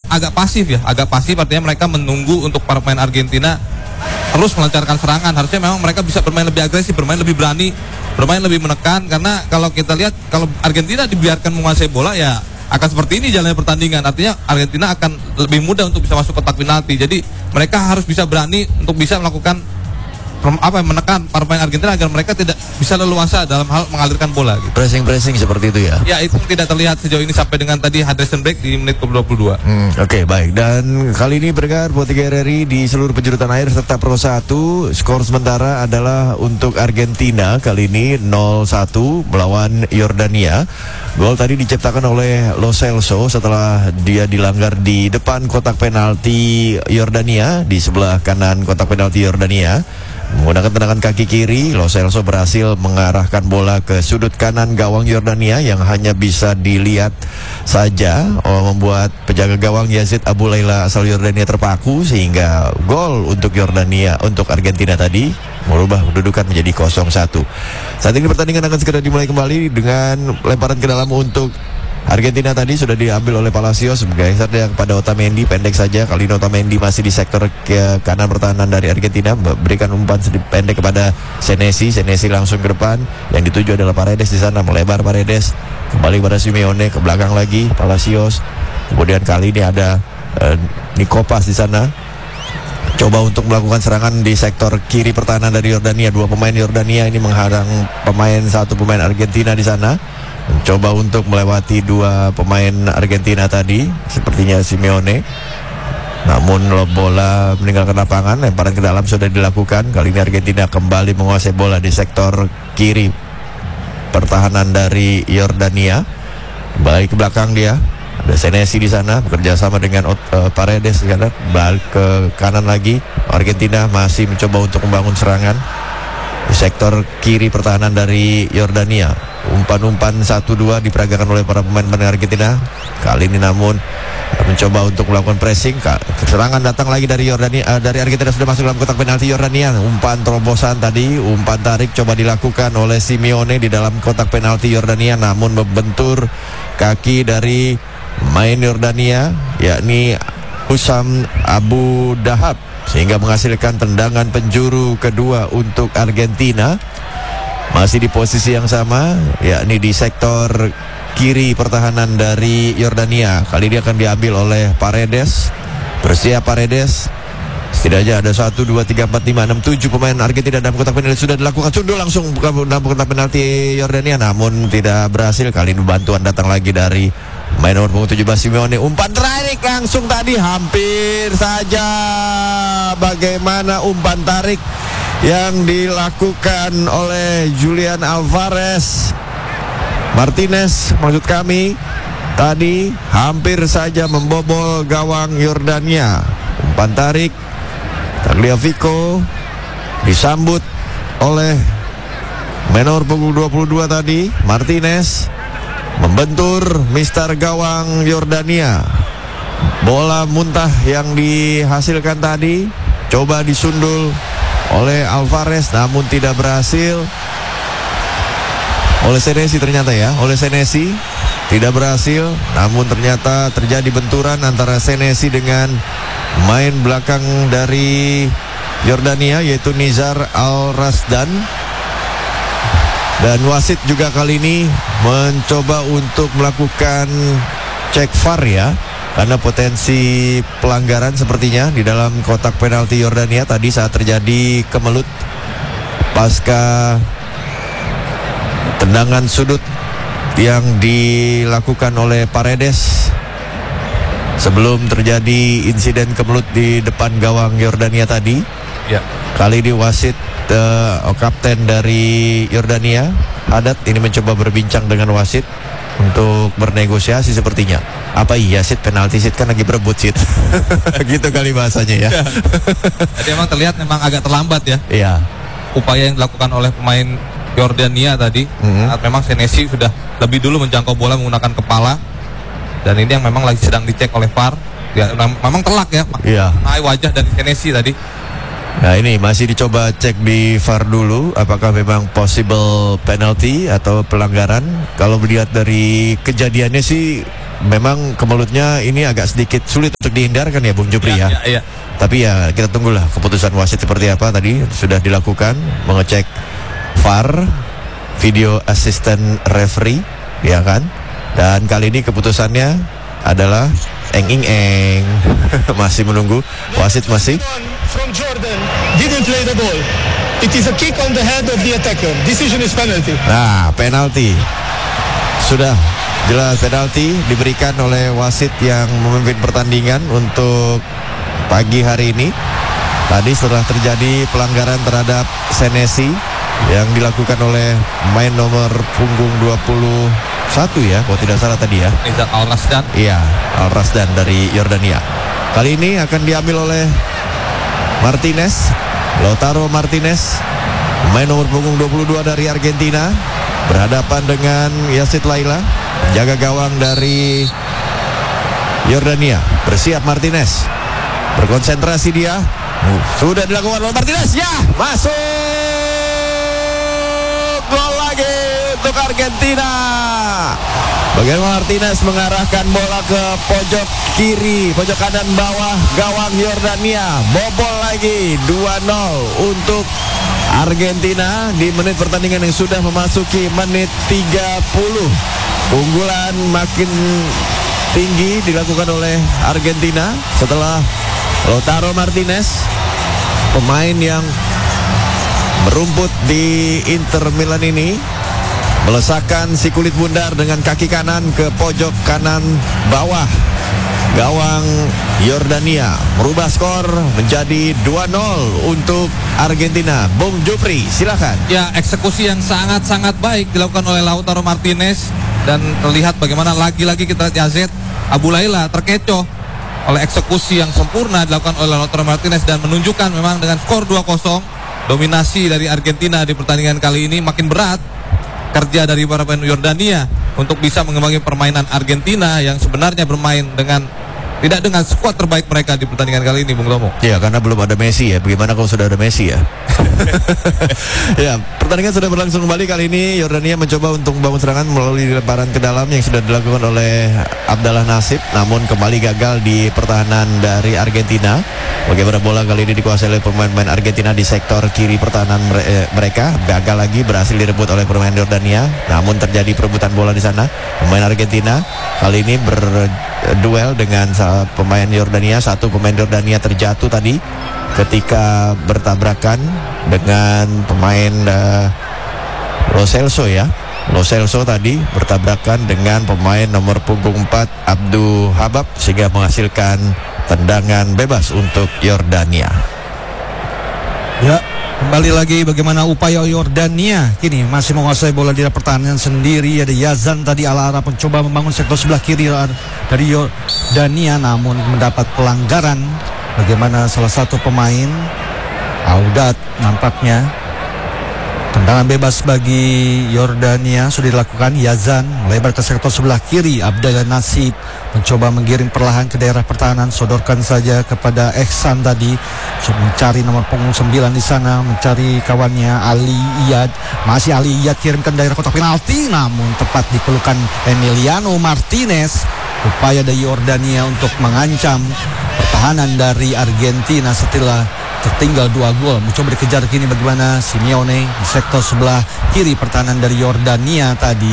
agak pasif ya, agak pasif artinya mereka menunggu untuk para pemain Argentina terus melancarkan serangan. Harusnya memang mereka bisa bermain lebih agresif, bermain lebih berani, bermain lebih menekan, karena kalau kita lihat kalau Argentina dibiarkan menguasai bola ya akan seperti ini jalannya pertandingan. Artinya Argentina akan lebih mudah untuk bisa masuk kotak penalti. Jadi mereka harus bisa berani untuk bisa melakukan menekan para pemain Argentina agar mereka tidak bisa leluasa dalam hal mengalirkan bola gitu. Pressing seperti itu ya. Ya, itu tidak terlihat sejauh ini sampai dengan tadi hydration break di menit ke-22. Oke, baik. Dan kali ini pendengar Potiga RRI di seluruh penjuru tanah air serta Pro 1, skor sementara adalah untuk Argentina kali ini 0-1 melawan Yordania. Gol tadi diciptakan oleh Lo Celso setelah dia dilanggar di depan kotak penalti Yordania, di sebelah kanan kotak penalti Yordania. Menggunakan tendangan kaki kiri, Lo Celso berhasil mengarahkan bola ke sudut kanan gawang Yordania yang hanya bisa dilihat saja, membuat penjaga gawang Yazid Abu Laila asal Yordania terpaku, sehingga gol untuk Yordania, untuk Argentina tadi merubah kedudukan menjadi 0-1. Saat ini pertandingan akan segera dimulai kembali dengan lemparan ke dalam untuk Argentina tadi sudah diambil oleh Palacios, bergeser kepada Otamendi, pendek saja. Kali ini Otamendi masih di sektor ke kanan pertahanan dari Argentina, berikan umpan pendek kepada Senesi langsung ke depan. Yang dituju adalah Paredes di sana, melebar Paredes kembali pada Simeone, ke belakang lagi Palacios. Kemudian kali ini ada Nikopas di sana, coba untuk melakukan serangan di sektor kiri pertahanan dari Yordania. Dua pemain Yordania ini menghadang satu pemain Argentina di sana, mencoba untuk melewati dua pemain Argentina tadi, sepertinya Simeone. Namun bola meninggalkan lapangan, lemparan ke dalam sudah dilakukan. Kali ini Argentina kembali menguasai bola di sektor kiri pertahanan dari Yordania. Balik ke belakang dia, ada Senesi di sana bekerja sama dengan Paredes di sana. Balik ke kanan lagi, Argentina masih mencoba untuk membangun serangan di sektor kiri pertahanan dari Yordania. Umpan-umpan 1-2 diperagakan oleh para pemain Argentina. Kali ini namun mencoba untuk melakukan pressing. Serangan datang lagi dari Yordania, dari Argentina sudah masuk dalam kotak penalti Yordania. Umpan terobosan tadi, umpan tarik coba dilakukan oleh Simeone di dalam kotak penalti Yordania, namun membentur kaki dari main Yordania, yakni Hussam Abu Dahab, sehingga menghasilkan tendangan penjuru kedua untuk Argentina. Masih di posisi yang sama, yakni di sektor kiri pertahanan dari Yordania. Kali ini akan diambil oleh Paredes. Bersiap Paredes. Setidaknya ada 1, 2, 3, 4, 5, 6, 7 pemain Argentina dalam kotak penalti sudah dilakukan. Sundul langsung dalam kotak penalti Yordania, namun tidak berhasil. Kali ini bantuan datang lagi dari main nomor punggung 17 Simeone. Umpan tarik langsung tadi, hampir saja. Bagaimana umpan tarik yang dilakukan oleh Julian Alvarez Martinez, maksud kami, tadi hampir saja membobol gawang Yordania. Umpan tarik Tagliafico disambut oleh menor punggung 22 tadi, Martinez membentur mister gawang Yordania. Bola muntah yang dihasilkan tadi coba disundul oleh Alvarez, namun tidak berhasil. Oleh Senesi ternyata ya, oleh Senesi tidak berhasil. Namun ternyata terjadi benturan antara Senesi dengan main belakang dari Yordania, yaitu Nizar Al-Rasdan. Dan wasit juga kali ini mencoba untuk melakukan cek VAR ya, karena potensi pelanggaran sepertinya di dalam kotak penalti Yordania tadi saat terjadi kemelut pasca tendangan sudut yang dilakukan oleh Paredes sebelum terjadi insiden kemelut di depan gawang Yordania tadi. Ya. Kali ini wasit kapten dari Yordania, Haddad, ini mencoba berbincang dengan wasit untuk bernegosiasi sepertinya. Apa iya Sid, penalti Sid, kan lagi berebut Sid. Gitu kali bahasanya ya. Jadi emang terlihat memang agak terlambat ya. Iya. Upaya yang dilakukan oleh pemain Yordania tadi, saat memang Senesi sudah lebih dulu menjangkau bola menggunakan kepala. Dan ini yang memang lagi sedang dicek oleh VAR. Ya, memang telak ya. Iya. Naik wajah dari Senesi tadi. Nah ini masih dicoba cek di VAR dulu, apakah memang possible penalty atau pelanggaran. Kalau melihat dari kejadiannya sih memang kemelutnya ini agak sedikit sulit untuk dihindarkan ya Bung Jupri ya. Iya. Tapi ya kita tunggulah keputusan wasit seperti apa. Tadi sudah dilakukan mengecek VAR, video assistant referee, ya kan. Dan kali ini keputusannya adalah eng. Masih menunggu, wasit masih. From Jordan didn't play the ball. It is a kick on the head of the attacker. Decision is penalty. Nah, penalti. Sudah jelas penalti diberikan oleh wasit yang memimpin pertandingan untuk pagi hari ini. Tadi setelah terjadi pelanggaran terhadap Senesi yang dilakukan oleh pemain nomor punggung 21 ya, kalau tidak salah tadi ya. Izzat Al-Rasdan. Iya, Al-Rasdan dari Yordania. Kali ini akan diambil oleh Martinez, Lautaro Martinez, pemain nomor punggung 22 dari Argentina, berhadapan dengan Yazid Laila, jaga gawang dari Yordania. Bersiap Martinez, berkonsentrasi dia. Sudah dilakukan oleh Martinez, ya, masuk, gol lagi untuk Argentina. Bagaimana Martinez mengarahkan bola ke pojok kiri, pojok kanan bawah gawang Yordania. Bobol lagi 2-0 untuk Argentina di menit pertandingan yang sudah memasuki menit 30. Unggulan makin tinggi dilakukan oleh Argentina setelah Lautaro Martinez, pemain yang merumput di Inter Milan ini, melesakkan si kulit bundar dengan kaki kanan ke pojok kanan bawah gawang Yordania, merubah skor menjadi 2-0 untuk Argentina. Bung Jupri, silakan. Ya, eksekusi yang sangat-sangat baik dilakukan oleh Lautaro Martinez, dan terlihat bagaimana lagi-lagi kita lihat Yazid Abu Laila terkecoh oleh eksekusi yang sempurna dilakukan oleh Lautaro Martinez, dan menunjukkan memang dengan skor 2-0 dominasi dari Argentina di pertandingan kali ini. Makin berat kerja dari para pemain Yordania untuk bisa mengimbangi permainan Argentina yang sebenarnya bermain tidak dengan skuad terbaik mereka di pertandingan kali ini, Bung Tomo. Ya, karena belum ada Messi ya. Bagaimana kalau sudah ada Messi ya? Ya, pertandingan sudah berlangsung kembali. Kali ini Yordania mencoba untuk membangun serangan melalui lemparan ke dalam yang sudah dilakukan oleh Abdallah Nasib, namun kembali gagal di pertahanan dari Argentina. Bagaimana bola kali ini dikuasai oleh pemain-pemain Argentina di sektor kiri pertahanan mereka. Gagal lagi, berhasil direbut oleh pemain Yordania, namun terjadi perebutan bola di sana. Pemain Argentina kali ini berduel dengan pemain Yordania. Satu pemain Yordania terjatuh tadi ketika bertabrakan dengan pemain Lo Celso ya. Lo Celso tadi bertabrakan dengan pemain nomor punggung 4 Abdul Habab, sehingga menghasilkan tendangan bebas untuk Yordania. Ya, kembali lagi bagaimana upaya Yordania kini masih menguasai bola di pertahanan sendiri. Ada Yazan tadi ala-ala mencoba membangun sektor sebelah kiri dari Yordania, namun mendapat pelanggaran. Bagaimana salah satu pemain Audat nampaknya tendangan bebas bagi Yordania sudah dilakukan. Yazan melebar ke sektor sebelah kiri. Abdallah Nasib mencoba menggiring perlahan ke daerah pertahanan, sodorkan saja kepada Ehsan tadi, mencari nomor punggung 9 di sana, mencari kawannya Ali Iyad. Masih Ali Iyad kirimkan daerah kotak penalti, namun tepat dipelukan Emiliano Martinez. Upaya dari Yordania untuk mengancam pertahanan dari Argentina setelah tertinggal 2 gol. Mencoba dikejar kini bagaimana Simeone di sektor sebelah kiri pertahanan dari Yordania tadi,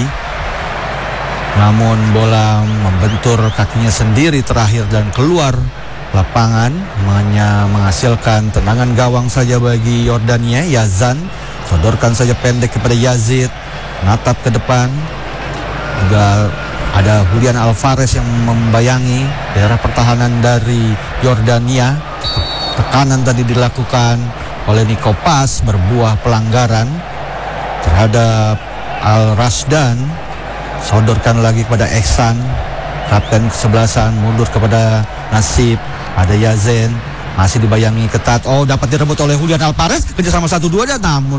namun bola membentur kakinya sendiri terakhir dan keluar lapangan, hanya menghasilkan tendangan gawang saja bagi Yordania. Yazan sodorkan saja pendek kepada Yazid, natap ke depan. Juga ada Julian Alvarez yang membayangi daerah pertahanan dari Yordania. Tekanan tadi dilakukan oleh Nico Pas, berbuah pelanggaran terhadap Al-Rasdan. Sodorkan lagi kepada Ehsan, kapten kesebelasan, mundur kepada Nasib. Ada Yazen, masih dibayangi ketat. Oh, dapat direbut oleh Julian Alvarez, kerjasama 1-2 dan namun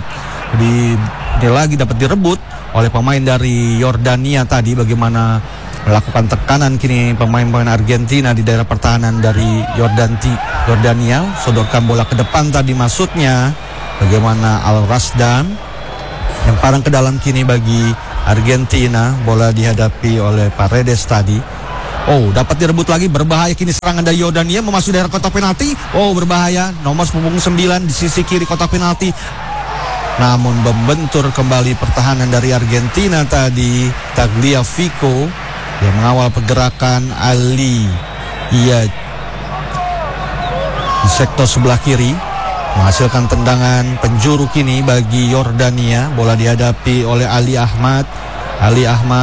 dia lagi dapat direbut oleh pemain dari Yordania tadi. Bagaimana melakukan tekanan kini pemain-pemain Argentina di daerah pertahanan dari Yordania. Sodorkan bola ke depan tadi maksudnya. Bagaimana Al-Rasdan yang parang ke dalam kini bagi Argentina. Bola dihadapi oleh Paredes tadi. Oh, dapat direbut lagi, berbahaya kini serangan dari Yordania memasuki daerah kotak penalti. Oh, berbahaya, nomor punggung 9 di sisi kiri kotak penalti. Namun membentur kembali pertahanan dari Argentina tadi. Tagliafico yang mengawal pergerakan Ali Iyad di sektor sebelah kiri menghasilkan tendangan penjuru kini bagi Yordania. Bola dihadapi oleh Ali Ahmad. Ali Ahmad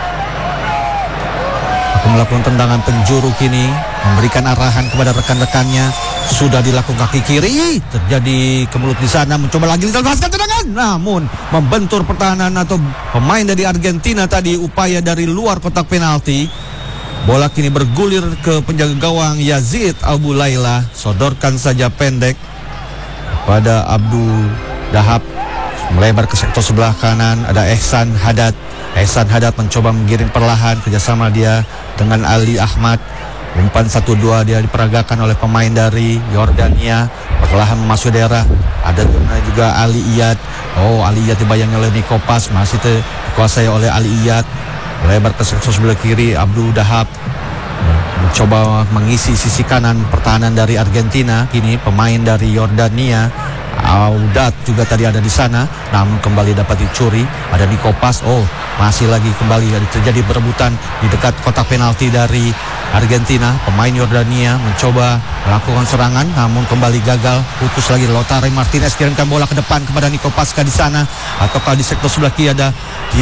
akan melakukan tendangan penjuru kini, memberikan arahan kepada rekan-rekannya. Sudah dilakukan kaki kiri, terjadi kemelut di sana, mencoba lagi dilepaskan tendangan, namun membentur pertahanan atau pemain dari Argentina tadi. Upaya dari luar kotak penalti. Bola kini bergulir ke penjaga gawang Yazid Abu Laila. Sodorkan saja pendek pada Abdul Dahab, melebar ke sektor sebelah kanan. Ada Ehsan Haddad. Ehsan Haddad mencoba menggiring perlahan, kerjasama dia dengan Ali Ahmad. Umpan 1-2 dia diperagakan oleh pemain dari Yordania. Perlahan memasuki daerah. Ada juga Ali Iyad. Oh, Ali Iyad dibayangi oleh Nikopas, masih dikuasai oleh Ali Iyad. Lebar ke sektor sebelah kiri. Abdul Dahab mencoba mengisi sisi kanan pertahanan dari Argentina. Kini pemain dari Yordania, Audat juga tadi ada di sana, namun kembali dapat dicuri. Ada Nikopas. Oh, masih lagi kembali terjadi perebutan di dekat kotak penalti dari Argentina. Pemain Yordania mencoba melakukan serangan, namun kembali gagal. Putus lagi. Lautaro Martinez kirimkan bola ke depan kepada Nikopas di sana, ataukah di sektor sebelah kiri ada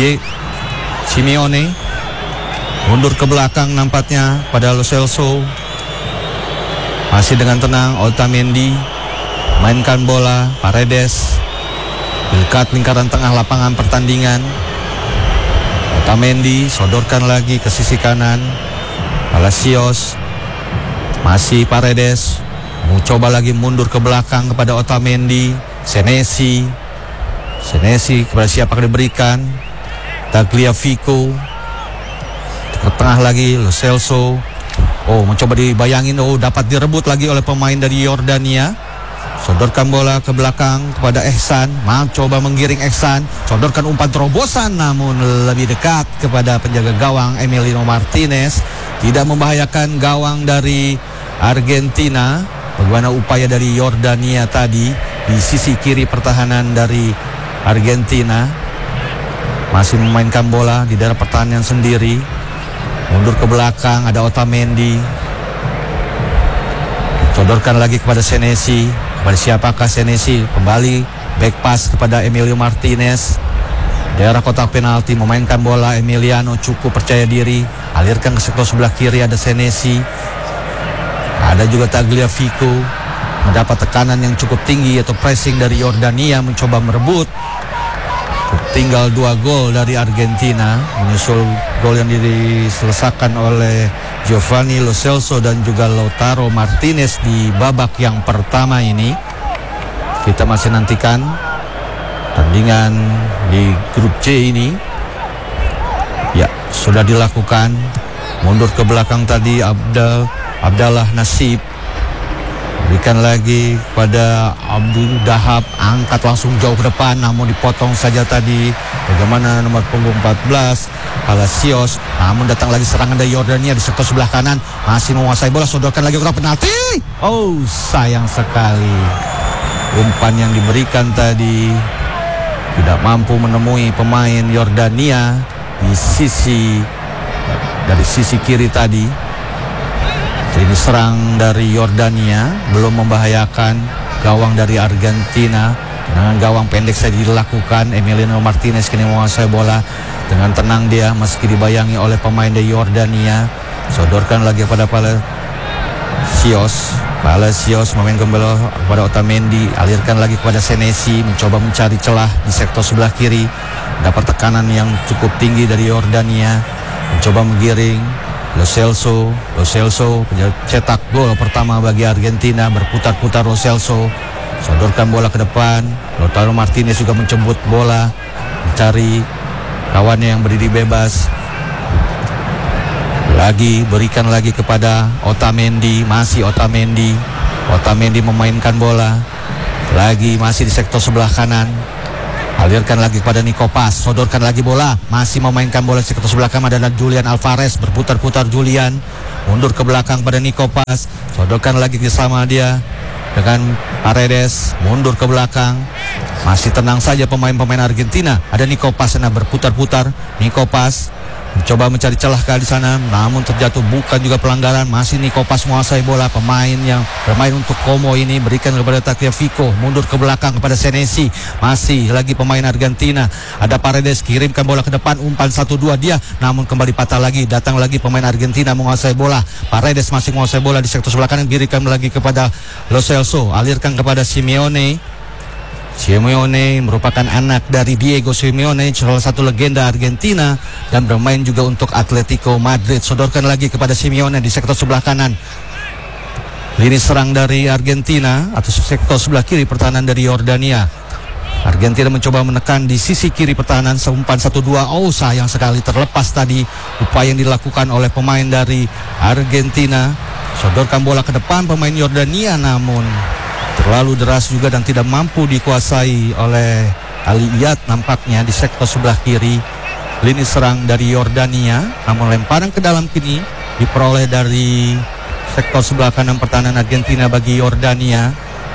Simeone. Mundur ke belakang nampaknya pada Lo Celso. Masih dengan tenang Otamendi mainkan bola. Paredes dekat lingkaran tengah lapangan pertandingan. Otamendi sodorkan lagi ke sisi kanan. Palacios, masih Paredes mencoba lagi mundur ke belakang kepada Otamendi. Senesi kepada siapa yang diberikan? Tagliafico ke tengah lagi. Lo Celso. Oh, mencoba dibayangin. Oh, dapat direbut lagi oleh pemain dari Yordania. Sodorkan bola ke belakang kepada Ehsan. Coba menggiring Ehsan. Sodorkan umpan terobosan, namun lebih dekat kepada penjaga gawang Emiliano Martinez. Tidak membahayakan gawang dari Argentina. Bagaimana upaya dari Yordania tadi di sisi kiri pertahanan dari Argentina. Masih memainkan bola di daerah pertahanan sendiri. Mundur ke belakang, ada Otamendi. Sodorkan lagi kepada Senesi. Kepada siapakah Senesi? Kembali back pass kepada Emilio Martinez. Daerah kotak penalti, memainkan bola. Emiliano cukup percaya diri, alirkan ke sektor sebelah kiri. Ada Senesi. Ada juga Tagliafico. Mendapat tekanan yang cukup tinggi atau pressing dari Yordania, mencoba merebut. Tinggal 2 gol dari Argentina, menyusul gol yang diselesaikan oleh Giovanni Lo Celso dan juga Lautaro Martinez di babak yang pertama ini. Kita masih nantikan tandingan di grup C ini. Ya, sudah dilakukan. Mundur ke belakang tadi Abdallah Nasib. Berikan lagi pada Abdul Dahab, angkat langsung jauh ke depan, namun dipotong saja tadi. Bagaimana nomor punggung 14 Palacios, namun datang lagi serangan dari Yordania di sektor sebelah kanan. Masih menguasai bola, sodorkan lagi kotak penalti. Oh, sayang sekali. Umpan yang diberikan tadi tidak mampu menemui pemain Yordania dari sisi kiri tadi. Ini serang dari Yordania, belum membahayakan gawang dari Argentina. Dengan gawang pendek saja dilakukan. Emiliano Martinez kini menguasai bola dengan tenang dia, meski dibayangi oleh pemain dari Yordania. Sodorkan lagi pada Palacios memainkan bola kepada Otamendi, alirkan lagi kepada Senesi, mencoba mencari celah di sektor sebelah kiri. Dapat tekanan yang cukup tinggi dari Yordania, mencoba menggiring. Lo Celso cetak gol pertama bagi Argentina. Berputar-putar Lo Celso, sodorkan bola ke depan. Lautaro Martinez juga menjemput bola, mencari kawannya yang berdiri bebas. Lagi berikan lagi kepada Otamendi. Masih Otamendi memainkan bola lagi, masih di sektor sebelah kanan. Alirkan lagi kepada Nikopas, sodorkan lagi bola, masih memainkan bola sektor sebelah kanan adalah Julian Alvarez, berputar-putar Julian, mundur ke belakang pada Nikopas, sodorkan lagi bersama dia dengan Paredes, mundur ke belakang, masih tenang saja pemain-pemain Argentina. Ada Nikopas sana berputar-putar, Nikopas mencoba mencari celah di sana, namun terjatuh, bukan juga pelanggaran. Masih Nikopas menguasai bola, pemain yang bermain untuk Como ini berikan kepada Tagliafico, mundur ke belakang kepada Senesi, masih lagi pemain Argentina. Ada Paredes, kirimkan bola ke depan, umpan 1-2 dia, namun kembali patah lagi, datang lagi pemain Argentina menguasai bola. Paredes masih menguasai bola di sektor sebelah kanan, berikan lagi kepada Lo Celso, alirkan kepada Simeone. Simeone merupakan anak dari Diego Simeone, salah satu legenda Argentina dan bermain juga untuk Atletico Madrid. Sodorkan lagi kepada Simeone di sektor sebelah kanan. Lini serang dari Argentina atau sektor sebelah kiri pertahanan dari Yordania. Argentina mencoba menekan di sisi kiri pertahanan, seumpan 1-2. Oh, sayang sekali terlepas tadi upaya yang dilakukan oleh pemain dari Argentina. Sodorkan bola ke depan pemain Yordania, namun terlalu deras juga dan tidak mampu dikuasai oleh Ali Iyad nampaknya di sektor sebelah kiri lini serang dari Yordania. Namun lemparan ke dalam kini diperoleh dari sektor sebelah kanan pertahanan Argentina bagi Yordania.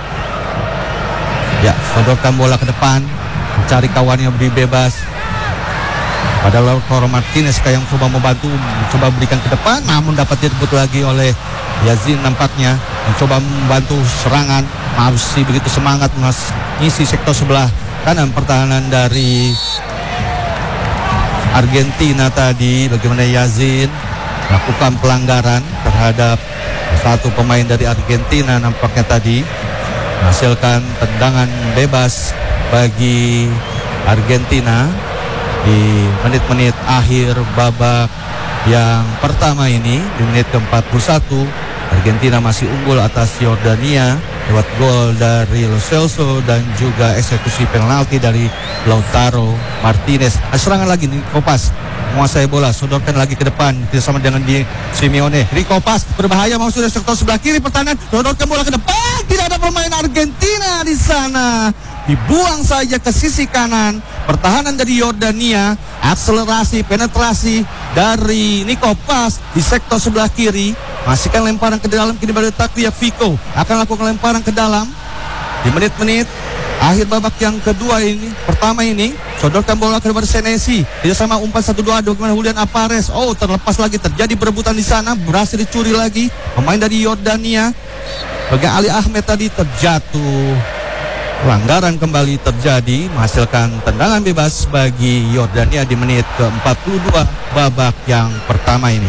Ya, sodorkan bola ke depan, mencari kawannya beri bebas. Pada Lautaro Martinez yang coba membantu, coba berikan ke depan, namun dapat direbut lagi oleh Yazin nampaknya, mencoba membantu serangan, masih begitu semangat mengisi sektor sebelah kanan pertahanan dari Argentina tadi. Bagaimana Yazin melakukan pelanggaran terhadap satu pemain dari Argentina nampaknya tadi, menghasilkan tendangan bebas bagi Argentina di menit-menit akhir babak yang pertama ini. Di menit ke-41 Argentina masih unggul atas Yordania lewat gol dari Lo Celso dan juga eksekusi penalti dari Lautaro Martinez. Serangan lagi nih, Kopas menguasai bola, sodorkan lagi ke depan bersama dengan di Simeone. Kopas berbahaya masuk dari sektor sebelah kiri pertahanan, sodorkan bola ke depan, tidak ada pemain Argentina di sana. Dibuang saja ke sisi kanan pertahanan dari Yordania. Akselerasi penetrasi dari Nikopas di sektor sebelah kiri, masihkan lemparan ke dalam kini pada Tagliafico, akan lakukan lemparan ke dalam di menit-menit akhir babak yang kedua ini. Pertama ini sodorkan bola kepada Senesi, tidak sama umpan 1-2 dengan Julian Alvarez. Oh, terlepas lagi, terjadi perebutan di sana, berhasil dicuri lagi pemain dari Yordania. Bagi Ali Ahmed tadi terjatuh. Pelanggaran kembali terjadi, menghasilkan tendangan bebas bagi Yordania di menit ke-42 babak yang pertama ini.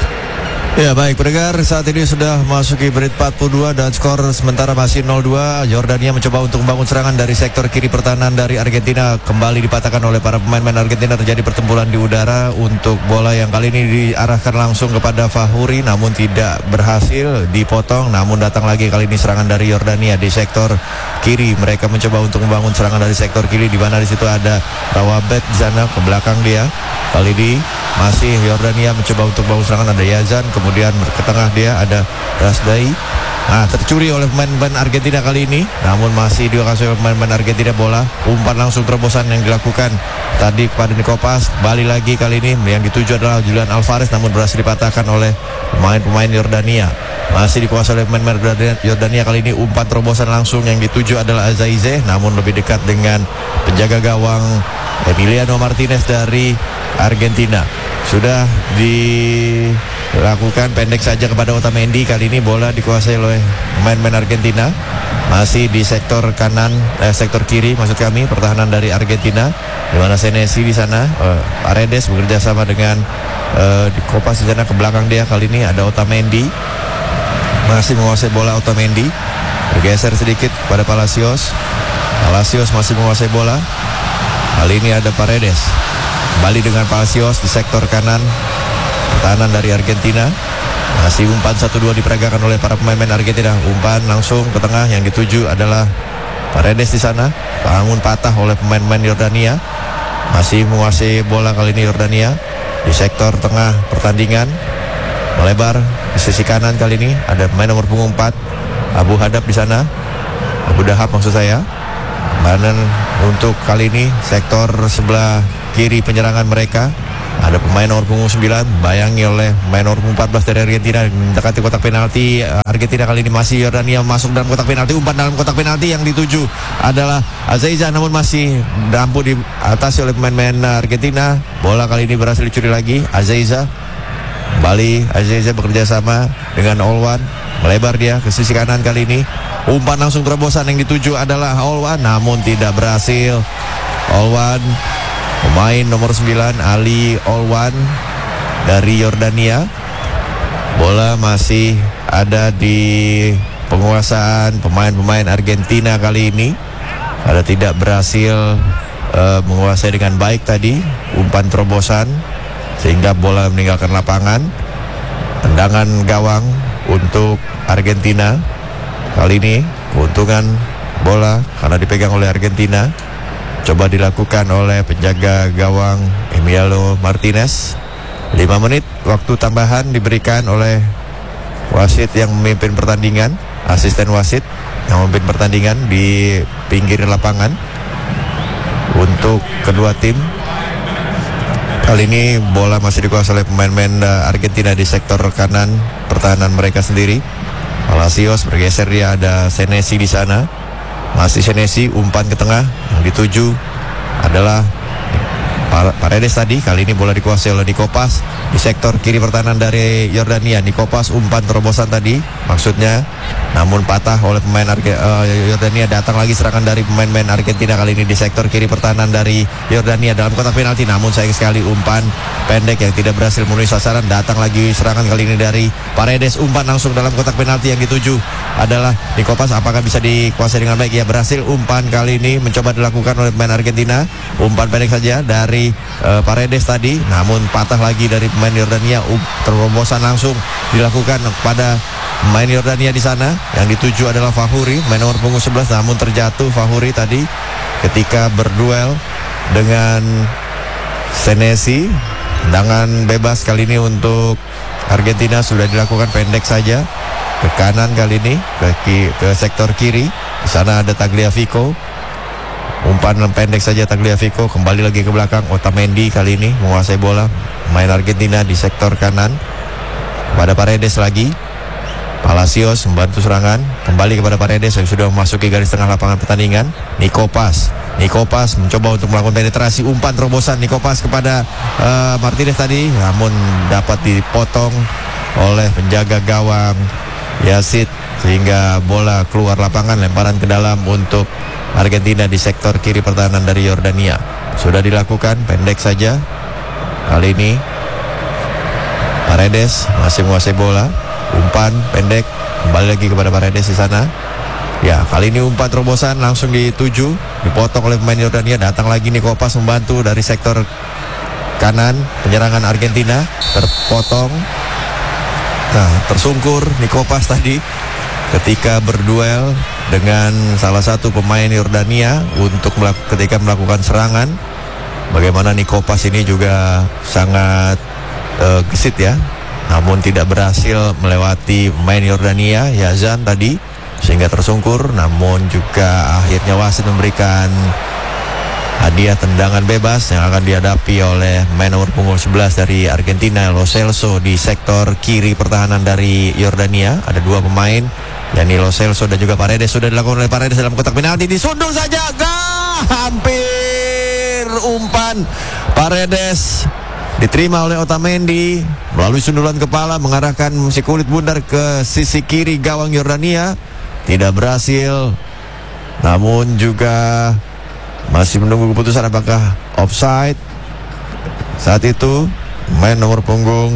Ya baik pendengar, saat ini sudah masuki menit 42 dan skor sementara masih 0-2. Yordania mencoba untuk membangun serangan dari sektor kiri pertahanan dari Argentina, kembali dipatahkan oleh para pemain-pemain Argentina. Terjadi pertempuran di udara untuk bola yang kali ini diarahkan langsung kepada Fahuri, namun tidak berhasil, dipotong. Namun datang lagi kali ini serangan dari Yordania di sektor kiri. Mereka mencoba untuk membangun serangan dari sektor kiri, di mana di situ ada Rawabet di sana ke belakang dia. Kali ini masih Yordania mencoba untuk bangun serangan, ada Yazan, kemudian ke tengah dia ada Rasdai. Nah, tercuri oleh pemain-pemain Argentina kali ini, namun masih dikuasai oleh pemain-pemain Argentina bola. Umpan langsung terobosan yang dilakukan tadi kepada Nikopas. Balik lagi kali ini yang dituju adalah Julian Alvarez, namun berhasil dipatahkan oleh pemain-pemain Yordania. Masih dikuasai oleh pemain Yordania kali ini. Umpan terobosan langsung yang dituju adalah Azaize, namun lebih dekat dengan penjaga gawang Emiliano Martinez dari Argentina. Sudah dilakukan pendek saja kepada Otamendi. Kali ini bola dikuasai oleh pemain-pemain Argentina. Masih di sektor kanan, sektor kiri maksud kami, pertahanan dari Argentina, di mana Senesi di sana, Paredes bekerja sama dengan di Kopas di sana ke belakang dia. Kali ini ada Otamendi, masih menguasai bola Otamendi, bergeser sedikit pada Palacios. Palacios masih menguasai bola. Kali ini ada Paredes, kembali dengan Palacios di sektor kanan pertahanan dari Argentina. Masih umpan 1-2 diperagakan oleh para pemain Argentina. Umpan langsung ke tengah, yang dituju adalah Paredes di sana. Bangun patah oleh pemain-pemain Yordania. Masih menguasai bola kali ini Yordania di sektor tengah pertandingan. Melebar di sisi kanan kali ini ada pemain nomor punggung 4 Abu Hadab di sana. Abu Dahab maksud saya. Banan untuk kali ini sektor sebelah kiri penyerangan mereka. Ada pemain nomor punggung 9 bayangi oleh pemain nomor punggung 14 dari Argentina mendekati kotak penalti. Argentina kali ini masih Yordania masuk dalam kotak penalti, umpan dalam kotak penalti yang dituju adalah Azeiza, namun masih mampu diatasi oleh pemain-pemain Argentina. Bola kali ini berhasil dicuri lagi. Azeiza kembali, Azeiza bekerja sama dengan Olwan, melebar dia ke sisi kanan kali ini. Umpan langsung terobosan yang dituju adalah Olwan, namun tidak berhasil. Olwan, pemain nomor 9 Ali Olwan dari Yordania. Bola masih ada di penguasaan pemain-pemain Argentina kali ini. Ada tidak berhasil menguasai dengan baik tadi umpan terobosan sehingga bola meninggalkan lapangan. Tendangan gawang untuk Argentina. Kali ini keuntungan bola karena dipegang oleh Argentina. Coba dilakukan oleh penjaga gawang Emiliano Martinez. 5 menit waktu tambahan diberikan oleh wasit yang memimpin pertandingan, asisten wasit yang memimpin pertandingan di pinggir lapangan untuk kedua tim. Kali ini bola masih dikuasai oleh pemain-pemain Argentina di sektor kanan pertahanan mereka sendiri. Palacios bergeser, dia ada Senesi di sana. Masih Senesi, umpan ke tengah yang dituju adalah Paredes tadi. Kali ini bola dikuasai oleh Nikopas di sektor kiri pertahanan dari Yordania. Nikopas umpan terobosan tadi maksudnya, namun patah oleh pemain Yordania. Datang lagi serangan dari pemain-pemain Argentina kali ini di sektor kiri pertahanan dari Yordania dalam kotak penalti, namun sayang sekali umpan pendek yang tidak berhasil memenuhi sasaran. Datang lagi serangan kali ini dari Paredes, umpan langsung dalam kotak penalti yang dituju adalah Nikopas. Apakah bisa dikuasai dengan baik? Ya, berhasil. Umpan kali ini mencoba dilakukan oleh pemain Argentina, umpan pendek saja dari Paredes tadi, namun patah lagi dari pemain Yordania. Terobosan langsung dilakukan kepada pemain Yordania di sana. Yang dituju adalah Fahuri, main nomor punggung 11, namun terjatuh Fahuri tadi ketika berduel dengan Senesi. Tendangan bebas kali ini untuk Argentina sudah dilakukan pendek saja ke kanan kali ini ke sektor kiri. Di sana ada Tagliafico. Umpan pendek saja Tagliafico, kembali lagi ke belakang. Otamendi kali ini menguasai bola, main Argentina di sektor kanan pada Paredes lagi. Palacios membantu serangan, kembali kepada Paredes yang sudah memasuki garis tengah lapangan pertandingan. Nikopas mencoba untuk melakukan penetrasi, umpan terobosan Nikopas kepada Martinez tadi, namun dapat dipotong oleh penjaga gawang Yasid sehingga bola keluar lapangan. Lemparan ke dalam untuk Argentina di sektor kiri pertahanan dari Yordania. Sudah dilakukan pendek saja. Kali ini Paredes masih menguasai bola. Umpan pendek kembali lagi kepada Paredes di sana. Ya, kali ini umpan terobosan langsung dituju, dipotong oleh pemain Yordania. Datang lagi Nikopas membantu dari sektor kanan. Penyerangan Argentina terpotong. Nah, tersungkur Nikopas tadi ketika berduel dengan salah satu pemain Yordania untuk ketika melakukan serangan. Bagaimana Nikopas ini juga sangat gesit ya, namun tidak berhasil melewati pemain Yordania Yazan tadi sehingga tersungkur. Namun juga akhirnya wasit memberikan hadiah tendangan bebas yang akan dihadapi oleh pemain nomor punggung 11 dari Argentina, Lo Celso, di sektor kiri pertahanan dari Yordania. Ada dua pemain, yakni Lo Celso dan juga Paredes. Sudah dilakukan oleh Paredes dalam kotak penalti, disundul saja, hampir umpan Paredes diterima oleh Otamendi melalui sundulan kepala mengarahkan si kulit bundar ke sisi kiri gawang Yordania. Tidak berhasil, namun juga masih menunggu keputusan apakah offside. Saat itu main nomor punggung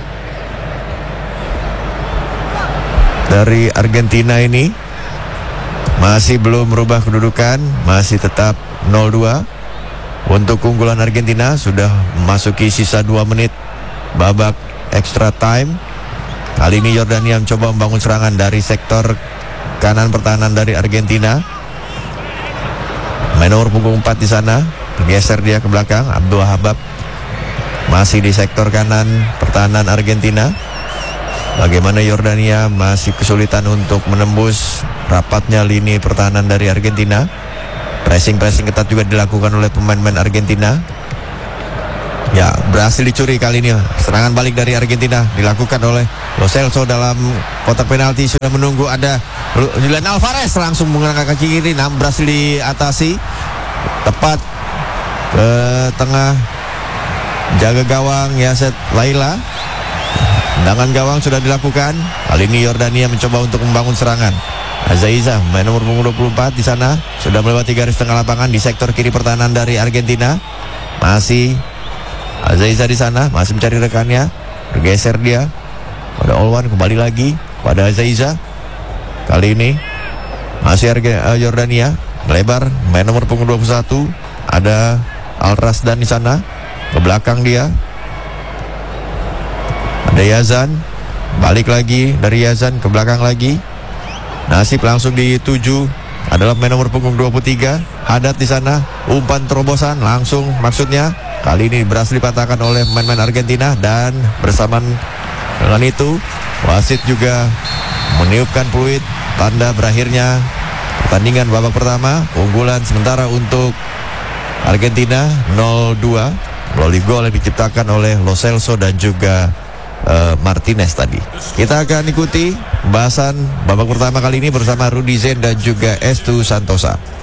dari Argentina ini masih belum merubah kedudukan, masih tetap 0-2 untuk keunggulan Argentina. Sudah memasuki sisa 2 menit babak extra time. Kali ini Yordania mencoba membangun serangan dari sektor kanan pertahanan dari Argentina. Main nomor punggung 4 di sana, bergeser dia ke belakang. Abdul Habab masih di sektor kanan pertahanan Argentina. Bagaimana Yordania masih kesulitan untuk menembus rapatnya lini pertahanan dari Argentina. Pressing ketat juga dilakukan oleh pemain-pemain Argentina. Ya, berhasil dicuri kali ini. Serangan balik dari Argentina dilakukan oleh Lo Celso dalam kotak penalti. Sudah menunggu ada Julian Alvarez langsung menggunakan kaki kiri, namun berhasil diatasi. Tepat ke tengah jaga gawang Yasset Laila. Tendangan gawang sudah dilakukan. Kali ini Yordania mencoba untuk membangun serangan. Azaiza, main nomor punggung 24 di sana, sudah melewati garis tengah lapangan di sektor kiri pertahanan dari Argentina. Masih Azaiza di sana, masih mencari rekannya. Bergeser dia pada Olwan, kembali lagi pada Azaiza. Kali ini masih Yordania, melebar, main nomor punggung 21. Ada Al Rasdan di sana, ke belakang dia. Ada Yazan, balik lagi dari Yazan ke belakang lagi. Nasib langsung dituju adalah main nomor punggung 23. Haddad di sana, umpan terobosan langsung, maksudnya kali ini berhasil dipatahkan oleh pemain-pemain Argentina. Dan bersamaan dengan itu wasit juga meniupkan peluit tanda berakhirnya pertandingan babak pertama. Keunggulan sementara untuk Argentina 0-2 melalui gol yang diciptakan oleh Lo Celso dan juga Martinez tadi. Kita akan ikuti pembahasan babak pertama kali ini bersama Rudy Zen dan juga Estu Santosa.